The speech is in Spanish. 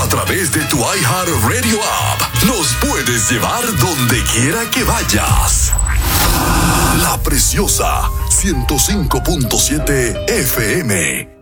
través de tu iHeartRadio app. Nos puedes llevar donde quiera que vayas. La Preciosa 105.7 FM.